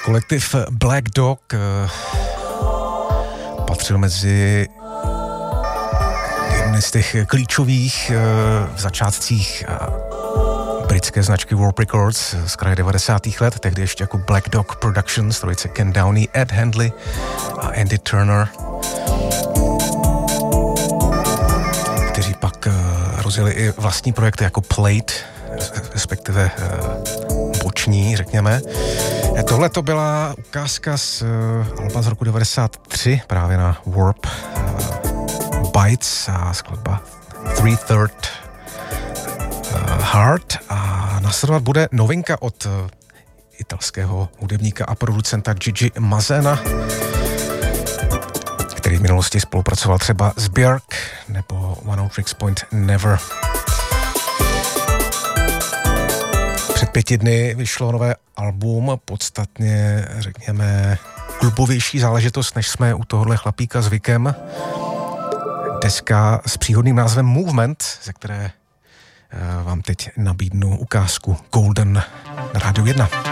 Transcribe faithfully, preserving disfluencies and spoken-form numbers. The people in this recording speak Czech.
Kolektiv Black Dog patřil mezi jedny z těch klíčových v začátcích britské značky Warp Records z kraje devadesátých let, tehdy ještě jako Black Dog Productions, trojice Ken Downey, Ed Handley a Andy Turner, kteří pak rozjeli i vlastní projekty jako Plate, respektive boční, řekněme. Tohle to byla ukázka z alba z roku devadesát tři, právě na Warp Bites a skladba Three Third Heart, a následovat bude novinka od italského hudebníka a producenta Gigi Mazzena, který v minulosti spolupracoval třeba s Björk nebo One Tricks Point Never. Před pěti dny vyšlo nové album, podstatně, řekněme, klubovější záležitost, než jsme u tohohle chlapíka zvykem. Deska s příhodným názvem Movement, ze které vám teď nabídnu ukázku Golden na Rádiu jedna.